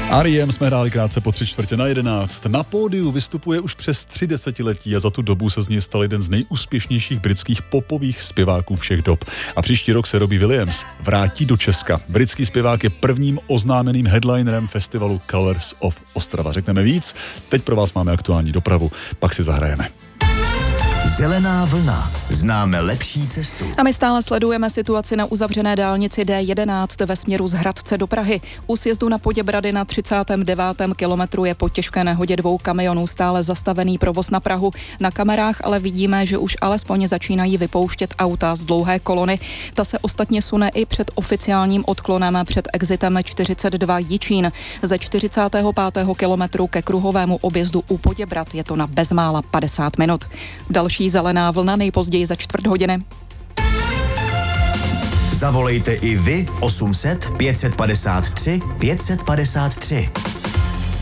R.E.M. jsme hráli krátce po 11:45. Na pódiu vystupuje už přes 3 desetiletí a za tu dobu se z něj stal jeden z nejúspěšnějších britských popových zpěváků všech dob. A příští rok se Robbie Williams vrátí do Česka. Britský zpěvák je prvním oznámeným headlinerem festivalu Colors of Ostrava. Řekneme víc, teď pro vás máme aktuální dopravu, pak si zahrajeme. Zelená vlna. Známe lepší cestu. A my stále sledujeme situaci na uzavřené dálnici D11 ve směru z Hradce do Prahy. U sjezdu na Poděbrady na 39. kilometru je po těžké nehodě 2 kamionů stále zastavený provoz na Prahu. Na kamerách ale vidíme, že už alespoň začínají vypouštět auta z dlouhé kolony. Ta se ostatně sune i před oficiálním odklonem před exitem 42 Jičín. Ze 45. kilometru ke kruhovému objezdu u Poděbrad je to na bezmála 50 minut. Další zelená vlna nejpozději za 1/4 hodiny. Zavolejte i vy 800 553 553.